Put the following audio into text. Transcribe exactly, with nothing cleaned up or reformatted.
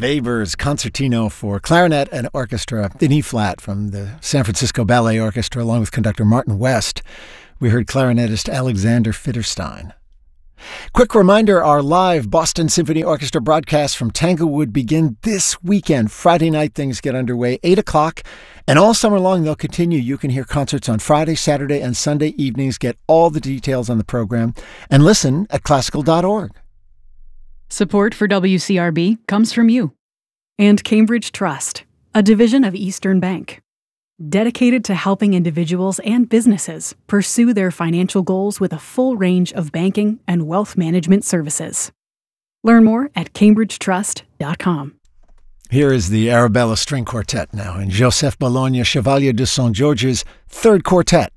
Weber's Concertino for Clarinet and Orchestra in E-flat from the San Francisco Ballet Orchestra, along with conductor Martin West. We heard clarinetist Alexander Fitterstein. Quick reminder, our live Boston Symphony Orchestra broadcasts from Tanglewood begin this weekend. Friday night, things get underway, eight o'clock, and all summer long they'll continue. You can hear concerts on Friday, Saturday, and Sunday evenings. Get all the details on the program and listen at classical dot org. Support for W C R B comes from you and Cambridge Trust, a division of Eastern Bank, dedicated to helping individuals and businesses pursue their financial goals with a full range of banking and wealth management services. Learn more at cambridge trust dot com. Here is the Arabella String Quartet now in Joseph Bologna Chevalier de Saint George's third quartet.